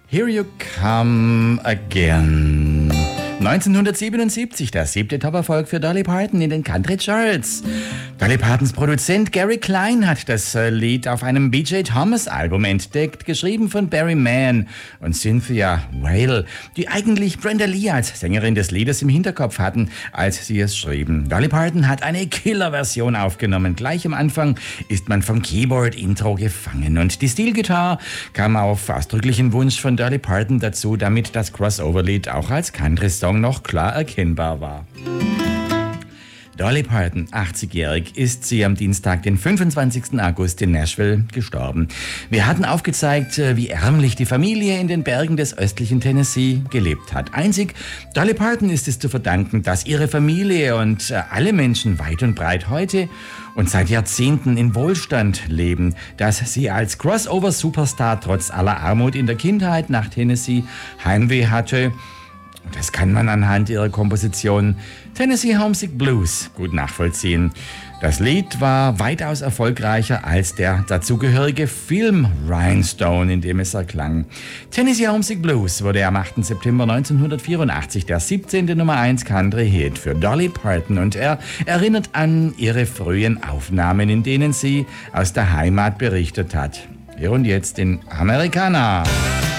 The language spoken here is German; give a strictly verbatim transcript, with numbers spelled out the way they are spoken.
Here You Come Again. neunzehnhundertsiebenundsiebzig, der siebte Top-Erfolg für Dolly Parton in den Country Charts. Dolly Partons Produzent Gary Klein hat das Lied auf einem B J Thomas Album entdeckt, geschrieben von Barry Mann und Cynthia Weil, die eigentlich Brenda Lee als Sängerin des Liedes im Hinterkopf hatten, als sie es schrieben. Dolly Parton hat eine Killer-Version aufgenommen. Gleich am Anfang ist man vom Keyboard-Intro gefangen und die Steel-Gitarre kam auf ausdrücklichen Wunsch von Dolly Parton dazu, damit das Crossover-Lied auch als Country-Song noch klar erkennbar war. Dolly Parton, achtzigjährig, ist sie am Dienstag, den fünfundzwanzigsten August in Nashville gestorben. Wir hatten aufgezeigt, wie ärmlich die Familie in den Bergen des östlichen Tennessee gelebt hat. Einzig Dolly Parton ist es zu verdanken, dass ihre Familie und alle Menschen weit und breit heute und seit Jahrzehnten in Wohlstand leben, dass sie als Crossover-Superstar trotz aller Armut in der Kindheit nach Tennessee Heimweh hatte. Das kann man anhand ihrer Komposition Tennessee Homesick Blues gut nachvollziehen. Das Lied war weitaus erfolgreicher als der dazugehörige Film Rhinestone, in dem es erklang. Tennessee Homesick Blues wurde am achten September neunzehnhundertvierundachtzig der siebzehnte Nummer eins Country-Hit für Dolly Parton und er erinnert an ihre frühen Aufnahmen, in denen sie aus der Heimat berichtet hat. Hier und jetzt in Americana.